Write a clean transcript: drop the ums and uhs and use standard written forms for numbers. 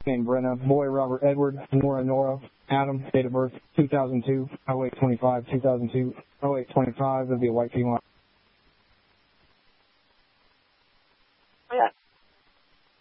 named Brenna, boy Robert Edward, Nora, Adam, date of birth 2002, 0825, 2002, 0825, it'll be a white female.